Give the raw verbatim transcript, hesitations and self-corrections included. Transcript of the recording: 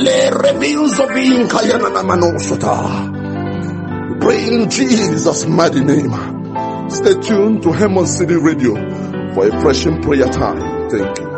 Le reveals of Inkayana Manosota. Pray in Jesus' mighty name. Stay tuned to Hammond City Radio for a fresh prayer time. Thank you.